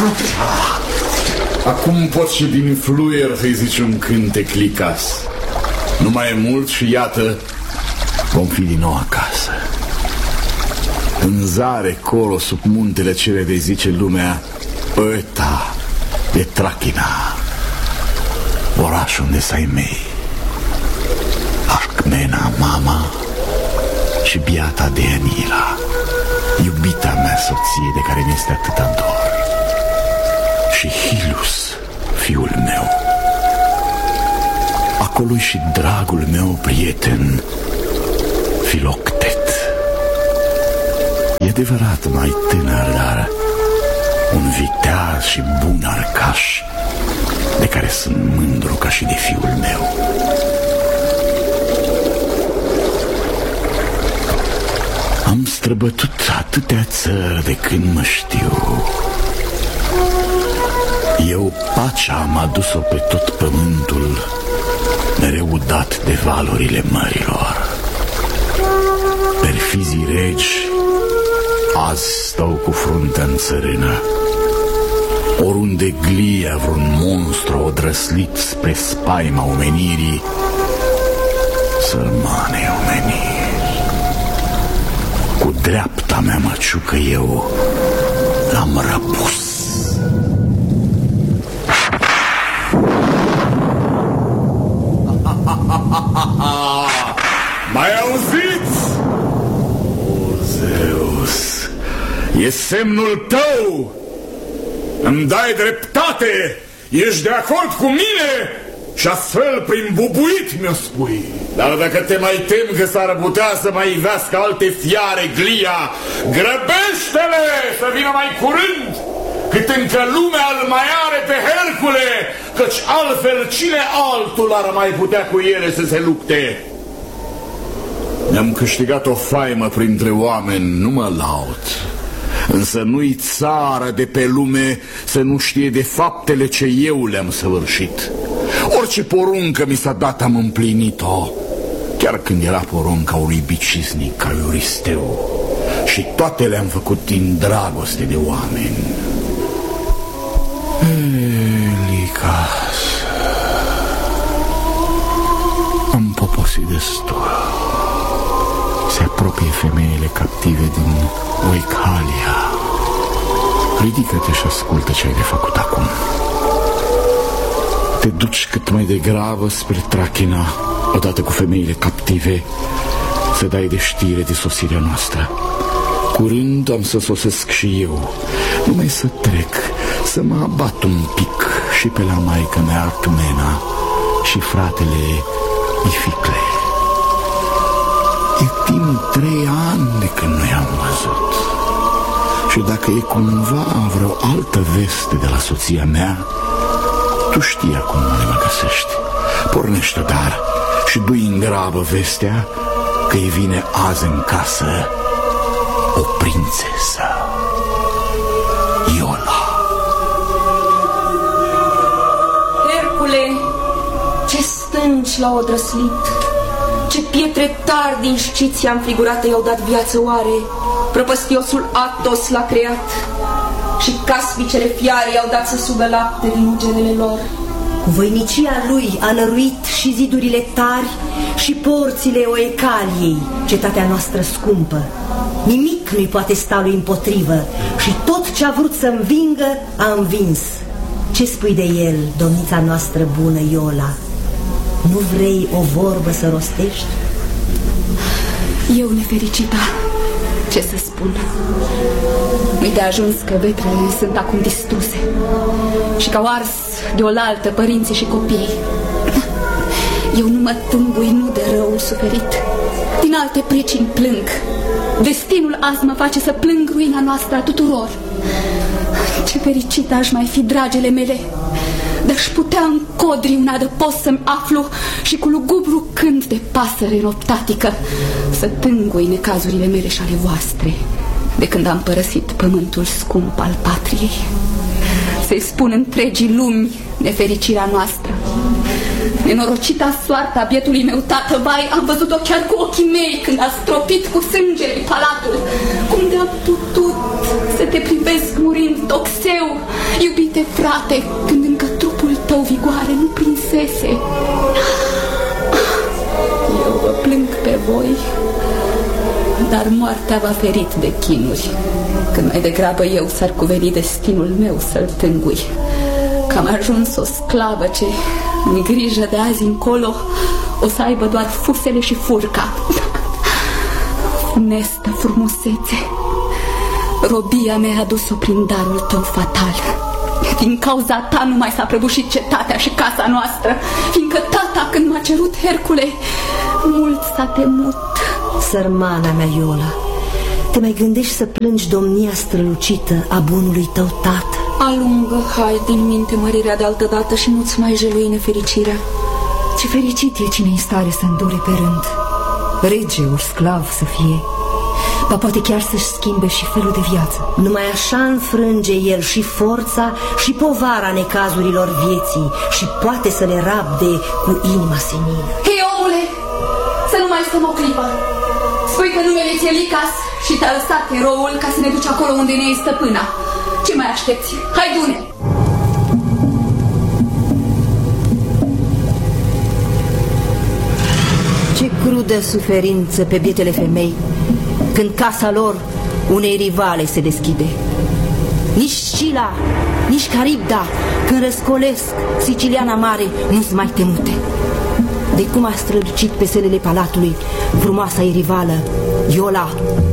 Acum pot și din fluier să-i zici un cântec licas. Nu mai e mult și iată, vom fi din nou acasă. În zare, colo, sub muntele cele de zice lumea, ăsta e Trachina, oraș unde s-ai mei, Alcmena, mama, și biata Deianira, iubita mea soție de care mi-este atâta dor, și Hilus, fiul meu. Acolo-i și dragul meu prieten Filoctet. E adevărat mai tânăr, dar un viteaz și bun arcaș, de care sunt mândru ca și de fiul meu. Am străbătut atâtea țări de când mă știu. Eu pacea am adus-o pe tot pământul, mereu udat de valurile mărilor. Perfizii regi azi stau cu fruntea în țărână. Oriunde glia vreun monstru odrăslit spre spaima omenirii, sărmane omeniri, cu dreapta mea măciucă eu l-am răpus. Mai auziți? O, Zeus, e semnul tău. Îmi dai dreptate. Ești de acord cu mine? Și astfel prin bubuit mi-o spui. Dar dacă te mai tem că s-ar putea să mai ivească alte fiare glia, grăbește-le să vină mai curând, cât încă lumea îl mai are pe Hercule, căci altfel cine altul ar mai putea cu ele să se lupte? Ne-am câștigat o faimă printre oameni, nu mă laud, însă nu-i țară de pe lume să nu știe de faptele ce eu le-am săvârșit. Orice poruncă mi s-a dat am împlinit-o, chiar când era porunca unui bicisnic ca Euristeu, și toate le-am făcut din dragoste de oameni. Licas, am poposit destul. Se apropie femeile captive din Oicalia. Ridică-te și ascultă ce ai de făcut acum. Te duci cât mai degrabă spre Trachina, odată cu femeile captive, să dai de știre de sosirea noastră. Curând am să sosesc și eu, numai să trec, să mă abat un pic și pe la maică mea Alcmena și fratele Ificle. E timp 3 ani de când nu i-am văzut. Și dacă e cumva vreo altă veste de la soția mea, tu știi acum unde mă găsești. Pornește dar și du-i în grabă vestea că îi vine azi în casă o prințesă, Iola. Hercule, ce stânci l-au odrăslit, ce pietre tari din șciția înfrigurate i-au dat viață oare. Prăpăstiosul Atos l-a creat și caspicele fiare i-au dat să sugă lapte din ugerele lor. Cu voinicia lui a năruit și zidurile tari și porțile Oecaliei, cetatea noastră scumpă. Nimic nu-i poate sta lui împotrivă și tot ce a vrut să învingă a învins. Ce spui de el, domnița noastră bună Iola? Nu vrei o vorbă să rostești? Eu, nefericita, ce să spun? Nu-i de ajuns că vetrele sunt acum distruse și că au ars de oaltă părinții și copiii. Eu nu mă tângui, nu de răul suferit. Din alte pricini plâng. Destinul azi mă face să plâng ruina noastră a tuturor. Ce fericită aș mai fi, dragele mele, de-aș putea încodri un adăpost să-mi aflu și cu lugubru cânt de pasăre noptatică să tângui necazurile mele și ale voastre, de când am părăsit pământul scump al patriei. Să-i spun întregii lumi nefericirea noastră. Nenorocita soarta bietului meu tată, vai, am văzut-o chiar cu ochii mei când a stropit cu sângele palatul. Cum de-a putut să te privesc murind, Toxeu? Iubite frate, când încă trupul tău vigoare nu prinsese, eu vă plâng pe voi, dar moartea v-a ferit de chinuri, când mai degrabă eu s-ar cuveni destinul meu să-l tângui. Că am ajuns o sclavă ce, în grijă de azi încolo, o să aibă doar fusele și furca. Funestă frumusețe, robia mi-a adus-o prin darul tău fatal. Din cauza ta nu mai s-a prăbușit cetatea și casa noastră, fiindcă tata, când m-a cerut Hercule, mult s-a temut. Sărmana mea, Iola, te mai gândești să plângi domnia strălucită a bunului tău tată? Alungă, hai, din minte mărirea de altădată și nu-ți mai jelui nefericirea. Ce fericit e cine-i în stare să îndure pe rând, rege ori sclav să fie, ba poate chiar să-și schimbe și felul de viață. Numai așa înfrânge el și forța și povara necazurilor vieții și poate să le rabde cu inima senină. Hei, omule, să nu mai stăm o clipă. Spui că numele ți-e Licas și te-a lăsat eroul ca să ne duci acolo unde ne-i stăpâna. Ce mai aștepți? Hai, du-ne! Ce crudă suferință pe bietele femei când casa lor unei rivale se deschide. Nici Scila, nici Caribda, când răscolesc Siciliana mare, nu-s mai temute. De cum a strălucit pe selele palatului frumoasa ei rivală, Iola,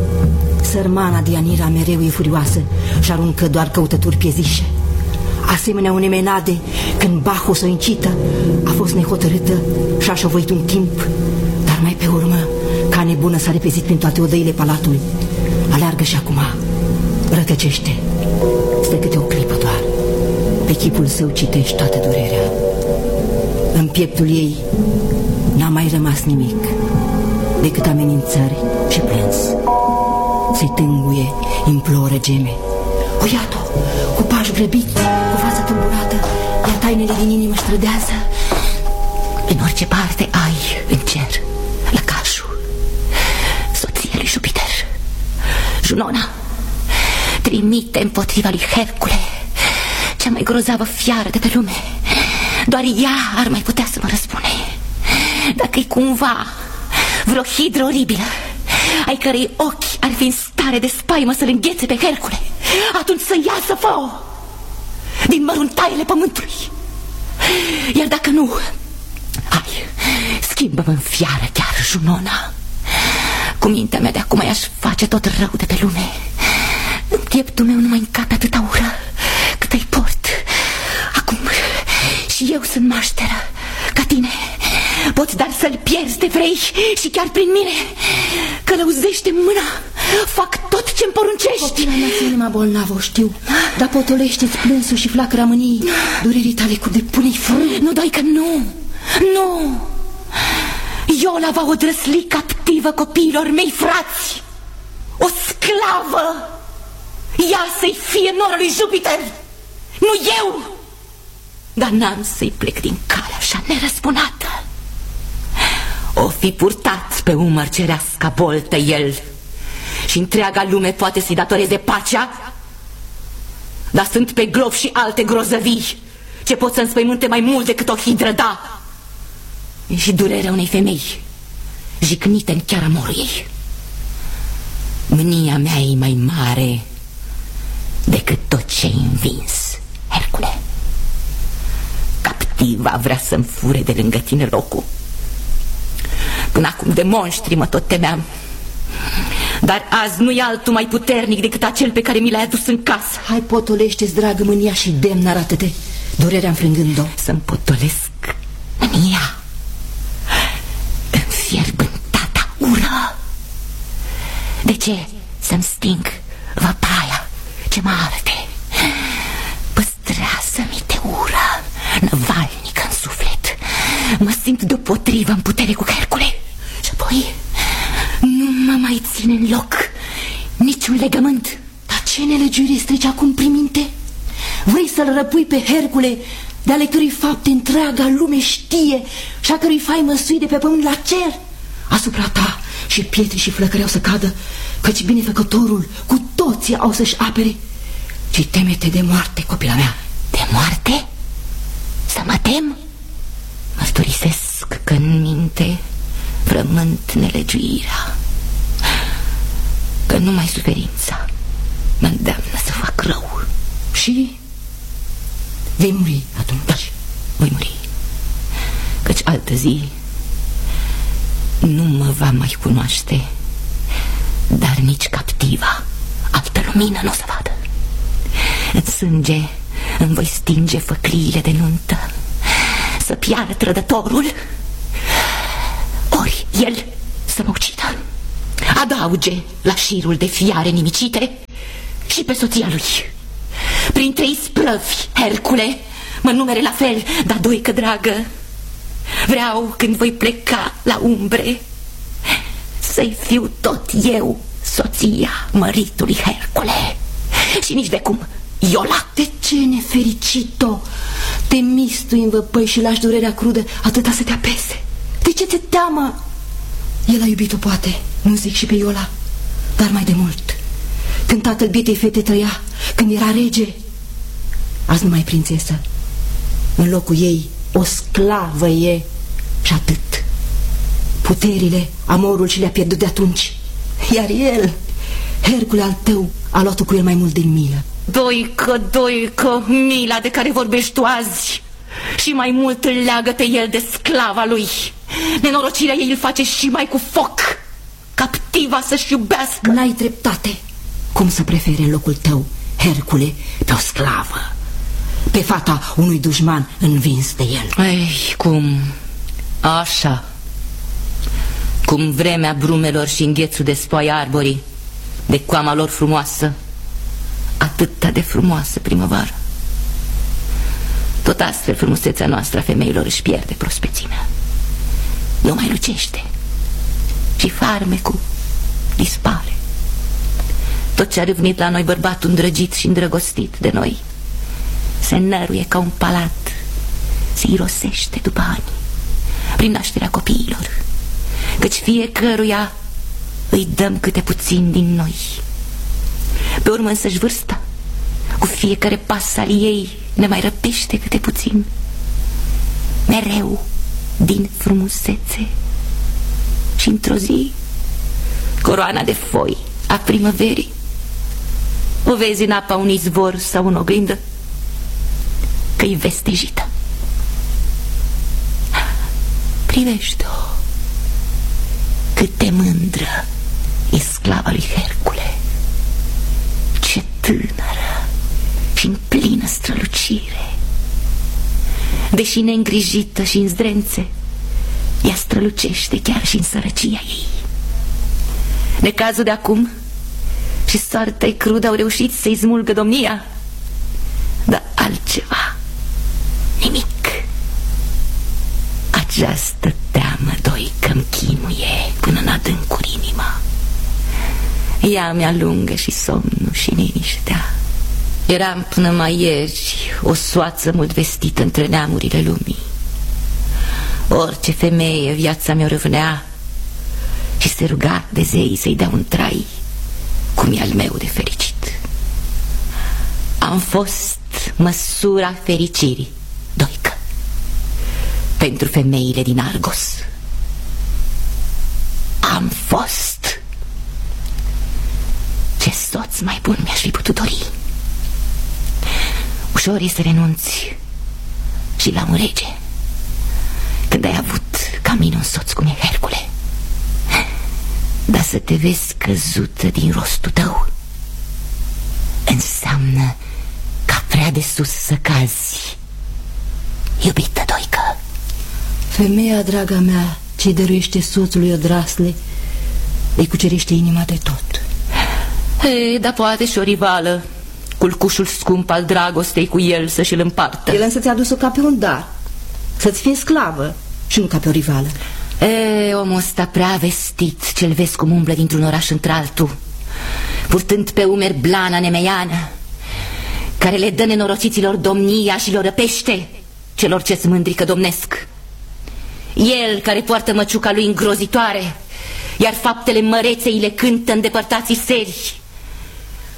sărmana Dianira mereu e furioasă și aruncă doar căutături piezișe. Asemenea unei menade, când Bacchus o incită, a fost nehotărâtă și a șovăit un timp, dar mai pe urmă, ca nebună, s-a repezit prin toate odăile palatului. Aleargă și acum rătăcește. Stă câte o clipă doar. Pe chipul său citești toată durerea. În pieptul ei n-a mai rămas nimic decât amenințări și plâns. Se tânguie, imploră, geme. O iată, cu pași grăbiți, cu fața tulburată, iar tainele din inimă își trădează. În orice parte ai în cer lăcașul, soția lui Jupiter, Junona, trimite împotriva lui Hercule cea mai grozavă fiară de pe lume. Doar ea ar mai putea să mă răspune. Dacă-i cumva vreo hidră oribilă, ai cărei ochi ar fi în stare de spaimă să-l înghețe pe Hercule, atunci să iasă fă-o din măruntaiele pământului. Iar dacă nu, hai, schimbă-mă în fiară chiar, Junona. Cu mintea mea de acum i-aș face tot rău de pe lume. În pieptul meu nu mai încape atâta ură cât îi port acum. Și eu sunt mașteră ca tine. Poți dar să-l pierzi de vrei și chiar prin mine. Călăuzește mâna, fac tot ce-mi poruncești. Copila mea ți inima bolnavă, o știu, dar potolește-ți plânsul și flacăra mâniei durerii tale cu depune-i frânt. Nu, doi că nu, nu. Iola va odrăsli captivă copiilor mei frați, o sclavă. Ea să-i fie nora lui Jupiter, nu eu. Dar n-am să-i plec din calea așa nerăspunată. O fi purtat pe umăr cereasca boltă el și întreaga lume poate să-i datoreze pacea. Dar sunt pe glob și alte grozăvii ce pot să înspăimânte mai mult decât o hidră, da. E și durerea unei femei jicnite în chiar amorul ei. Mânia mea e mai mare decât tot ce-ai învins, Hercule. Captiva vrea să-mi fure de lângă tine locul. Până acum de monștri mă tot temeam, dar azi nu e altul mai puternic decât acel pe care mi l-ai adus în casă. Hai, potolește-ți, dragă, mânia și demn, arată-te, durerea înfrângând-o. Să-mi potolesc mânia, înfierbântata ură. De ce să-mi sting văpaia ce mă arde? Păstrează-mi de ură năvalnică în suflet. Mă simt deopotrivă în putere cu Hercule. Și apoi nu mă mai ține în loc niciun legământ. Dar ce nelegiuire strici acum prin minte? Vrei să-l răpui pe Hercule, de ale cărui fapte întreaga lume știe și a cărui faimă sui de pe pământ la cer? Asupra ta și pietri și flăcări au să cadă, căci binefăcătorul cu toții au să-și apere. ci teme-te de moarte, copila mea. De moarte? Să mă tem? Mărturisesc că în minte frământ nelegiuirea, că numai suferința mă îndeamnă să fac rău. Și vei muri atunci. Da, voi muri, căci altă zi nu mă va mai cunoaște, dar nici captiva altă lumină nu o să vadă. În sânge îmi voi stinge făcliile de nuntă, să piară trădătorul, ori el să mă ucidă. Adauge la șirul de fiare nimicite și pe soția lui. Printre isprăvi, Hercule, mă numere la fel, dar doică dragă, vreau când voi pleca la umbre să-i fiu tot eu soția măritului Hercule. Și nici de cum Iola. De ce, nefericito, te mistui în văpăi și lași durerea crudă atâta să te apese? De ce ți-e teamă? El a iubit-o, poate, nu zic și pe Iola, dar mai de mult, când tatăl bietei fete trăia, când era rege. Azi nu mai prințesă, în locul ei o sclavă e și atât. Puterile, amorul și le-a pierdut de atunci. Iar el, Hercule al tău, a luat-o cu el mai mult de milă. Doică, mila de care vorbești tu azi și mai mult îl leagă pe el de sclava lui. Nenorocirea ei îl face și mai cu foc, captiva să-și iubească. N-ai dreptate. Cum să prefere în locul tău, Hercule, pe o sclavă, pe fata unui dușman învins de el? Ei, cum? Așa. Cum vremea brumelor și înghețul de spoaie arborii, de coama lor frumoasă, atâta de frumoasă primăvară. Tot astfel frumusețea noastră a femeilor își pierde prospețimea, nu mai lucește și farmecul dispare. Tot ce a râvnit la noi bărbatul îndrăgit și îndrăgostit de noi se năruie ca un palat, se irosește după ani prin nașterea copiilor, căci fiecăruia îi dăm câte puțin din noi. Pe urmă însăși vârsta, cu fiecare pas al ei, ne mai răpește câte puțin, mereu din frumusețe. Și într-o zi, coroana de foi a primăverii o vezi în apa unui izvor sau în oglindă, că-i vestejită. Privește-o, cât de mândră e sclava lui Hercule, ce tânără și în plină strălucire. Deși neîngrijită și în zdrențe, ea strălucește chiar și în sărăcia ei. Necazul de acum și soarta-i crudă au reușit să-i smulgă domnia, dar altceva, nimic. Această teamă, doică-mi chinuie până în adâncuri inima. Ea mi-alungă și somnul și liniștea. Eram până mai ieri o soață mult vestită între neamurile lumii. Orice femeie viața mi-o râvnea și se ruga de zei să-i dea un trai cum e al meu de fericit. Am fost măsura fericirii, doică, pentru femeile din Argos. Am fost. Ce soț mai bun mi-aș fi putut dori. Ușor e să renunți și la un rege când ai avut ca mine un soț cum e Hercule, dar să te vezi căzută din rostul tău înseamnă ca prea de sus să cazi, iubită doică. Femeia, draga mea, ce dăruiește soțului odrasle, îi cucerește inima de tot. Ei, dar poate și o rivală, culcușul scump al dragostei cu el să-și îl împartă. El însă ți-a dus-o ca pe un dar, să-ți fie sclavă și nu ca pe o rivală. Omul ăsta prea vestit, ce-l vezi cum umblă dintr-un oraș într-altul, purtând pe umeri blana nemeiană, care le dă nenorociților domnia și le răpește celor ce-s mândri că domnesc. El care poartă măciuca lui îngrozitoare, iar faptele măreței le cântă în depărtații seri.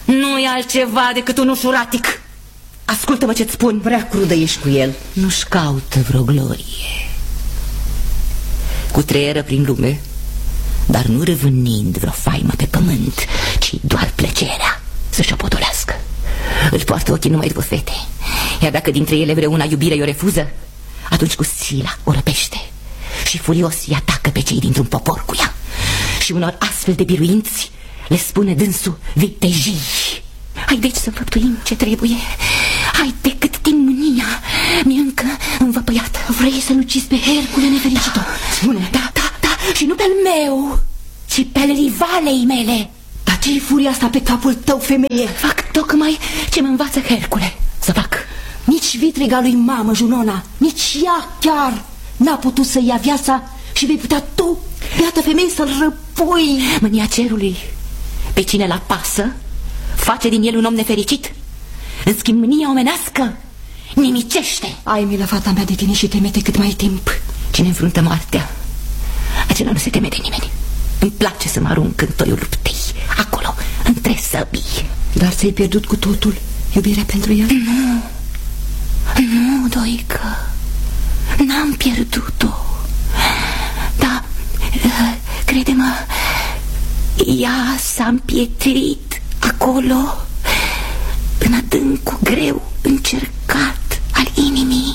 Nu e altceva decât un ușuratic. Ascultă-mă ce-ți spun. Prea crudă ești cu el. Nu-și caută vreo glorie, cutreieră prin lume, dar nu revânind vreo faimă pe pământ, ci doar plăcerea să-și o potolească. Îl poartă ochii numai după fete, iar dacă dintre ele vreuna iubire i-o refuză, atunci cu sila o răpește și furios îi atacă pe cei dintr-un popor cu ea. Și unor astfel de biruinți le spune dânsul vitejii. Hai deci să înfăptuim ce trebuie. Hai, de cât timp mânia mi-e încă învăpăiată. Vrei să-l ucizi pe Hercule nefericito? Spune. Da, și nu pe-l meu, ci pe-l rivalei mele. Dar ce-i furia asta pe capul tău, femeie? Fac tocmai ce mă învață Hercule să fac. Nici vitriga lui mamă, Junona, nici ea chiar n-a putut să ia viața și vei putea tu, iată femeie, să-l răpui. Mânia cerului, pe cine l-a pasă, face din el un om nefericit. În schimb, mânia omenească nimicește. Ai milă, fata mea, de tine și teme-te cât mai ai timp. Cine înfruntă moartea, acela nu se teme de nimeni. Îmi place să mă arunc în toiul luptei, acolo, între săbii. Dar ți-ai pierdut cu totul iubirea pentru el? Nu, Doică, n-am pierdut-o. Dar, crede-mă, ea s-a împietrit acolo, în adâncul greu încercat al inimii.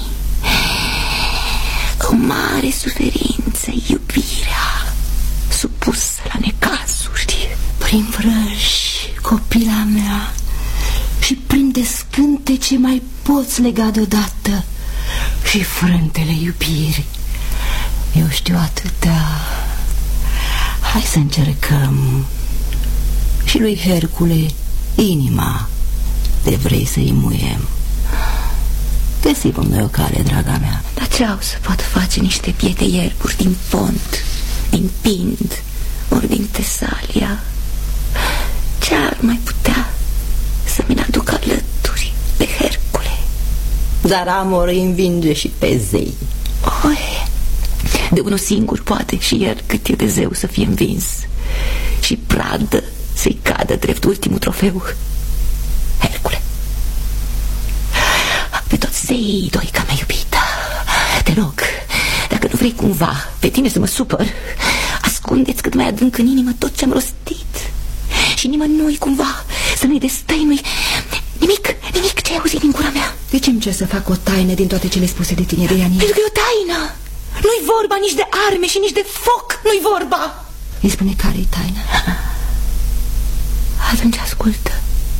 O mare suferință, iubirea supusă la necazuri. Prin vrăji, copila mea, și prin descântece mai poți lega deodată și frântele iubirii. Eu știu atâtea. Hai să încercăm. Și lui Hercule inima de vrei să-i muiem. Găsim noi o cale, draga mea. Dar ce au să pot face niște piete ierburi din Pont, din Pind, ori din Tesalia? Ce ar mai putea să mi-l aduc alături pe Hercule? Dar Amor îi învinge și pe zei. Oi, de unul singur poate și el, cât e de zeu, să fie învins și pradă să-i cadă drept ultimul trofeu. Hercule, pe toți zeii, Doica mea iubită, te rog, dacă nu vrei cumva pe tine să mă supăr, ascundeți cât mai adânc în inimă tot ce-am rostit și nimănui cumva să nu-i destăinui nimic ce ai auzit din gura mea. De ce-mi cer să fac o taină din toate cele spuse de tine, de Ianie? Pentru că e o taină. Nu-i vorba nici de arme și nici de foc. Nu-i vorba. Îi spune care-i taina? Atunci ascultă.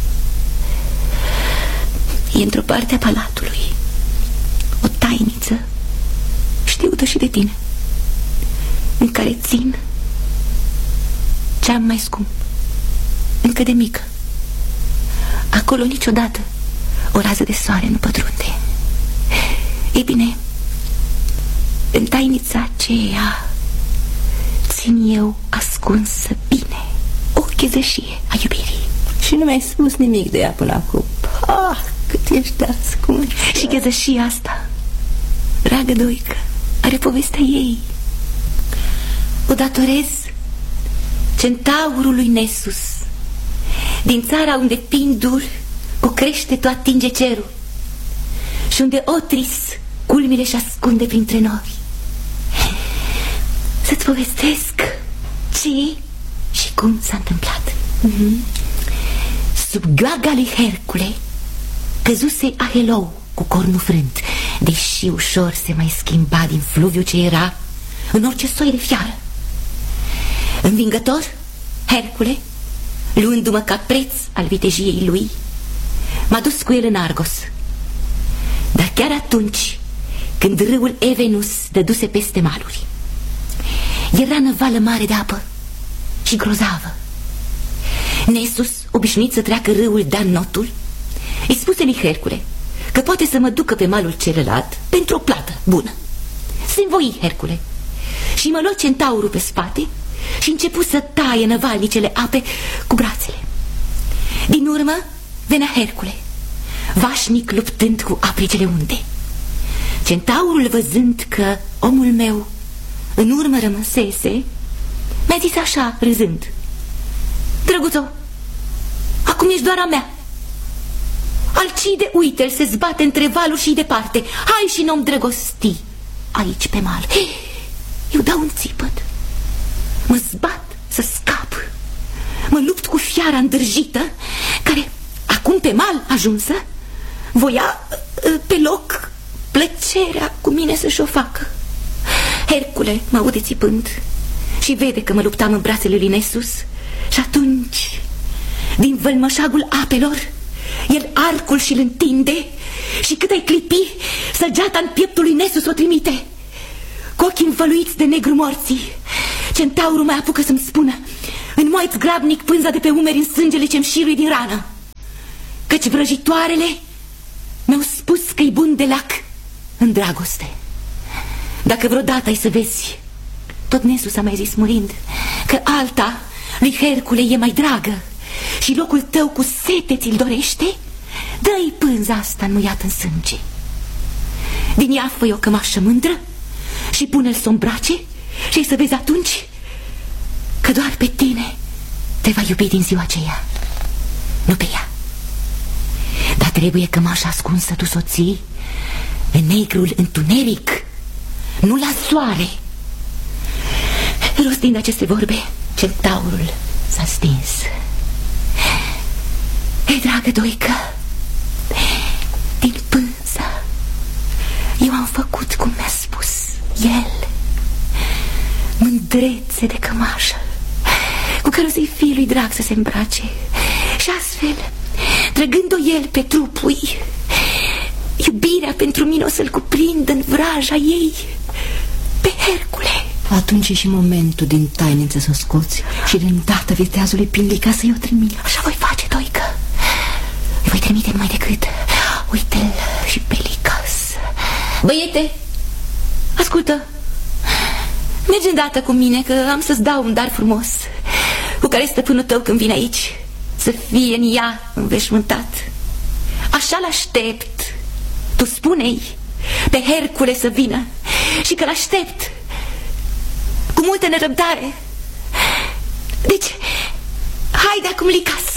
E într-o parte a palatului o tainiță știută și de tine, în care țin ce-am mai scump, încă de mică. Acolo niciodată o rază de soare nu pătrunde. Ei bine, în tainița aceea țin eu ascunsă bine o chezășie a iubirii. Și nu mi-ai spus nimic de ea până acum. Ah, cât ești ascuns. Și chezășia asta, dragă Doică, are povestea ei. O datorez centaurului Nessus, din țara unde Pindur cu creștetul atinge cerul și unde Otris culmile și ascunde printre nori. Să-ți povestesc ce și cum s-a întâmplat. Sub gheaga lui Hercule căzuse Ahelou cu cornul frânt, deși ușor se mai schimba din fluviu ce era în orice soi de fiară. Învingător, Hercule, luându-mă ca preț al vitejiei lui, m-a dus cu el în Argos. Dar chiar atunci când râul Evenus dăduse peste maluri, era năvală mare de apă și grozavă. Nessus, obișnuit să treacă râul Danotul, îi spuse lui Hercule că poate să mă ducă pe malul celălalt pentru o plată bună. Se învoi Hercule și mă luă centaurul pe spate și începu să taie năvalnicele ape cu brațele. Din urmă venea Hercule, vașnic luptând cu apricele unde. Centaurul, văzând că omul meu în urmă rămăsese, mi-a zis așa, râzând: Drăguțo, Acum ești doar a mea. Alcide, uite-l, se zbate între valuri și departe. Hai și n-om drăgosti aici pe mal. Eu dau un țipăt, mă zbat să scap, mă lupt cu fiara îndrăjită, care, acum pe mal ajunsă, voia pe loc plăcerea cu mine să-și o facă. Hercule mă aude țipând și vede că mă luptam în brațele lui Nessus. Și atunci, din vălmășagul apelor, el arcul și-l întinde și cât ai clipi, săgeata în pieptul lui Nessus o trimite. Cu ochii învăluiți de negru morții, centaurul mai apucă să-mi spună: înmoați grabnic pânza de pe umeri în sângele ce-mi șirui din rană, căci vrăjitoarele mi-au spus că-i bun de lac în dragoste. Dacă vreodată ai să vezi, tot Nessus a mai zis murind, că alta lui Hercule e mai dragă și locul tău cu sete ți-l dorește, dă-i pânza asta înmuiată în sânge. Din ea fă-i o cămașă mândră și pune-l să o îmbrace și ai să vezi atunci că doar pe tine te va iubi din ziua aceea, nu pe ea. Dar trebuie cămașa ascunsă tu să o ții în negrul întuneric, nu la soare. Rostind aceste vorbe, centaurul s-a stins. Ei, dragă Doică, din pânză eu am făcut cum mi-a spus el, mândrețe de cămașă cu care o să-i fie lui drag să se îmbrace. Și astfel, trăgând-o el pe trupul, iubirea pentru mine o să-l cuprind în vraja ei pe Hercule. Atunci e și momentul din tainiță să o scoți și de îndată viteazului Pinlica să-i o trimit. Așa voi face, Doică. Îi voi trimite numai decât uite-l și pe Licas. Băiete, ascultă, mergi îndată cu mine, că am să-ți dau un dar frumos cu care stăpânul tău când vine aici să fie în ea înveșmântat. Așa l-aștept. Tu spune-i pe Hercule să vină și că l-aștept cu multă nerăbdare. Deci, haide acum, Licas.